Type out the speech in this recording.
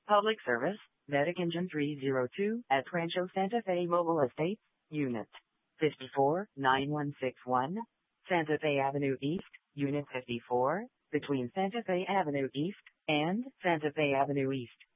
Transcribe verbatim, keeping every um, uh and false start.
Public Service, Medic Engine three oh two at Rancho Santa Fe Mobile Estates, Unit fifty-four nine one six one, Santa Fe Avenue East, Unit fifty-four, between Santa Fe Avenue East and Santa Fe Avenue East.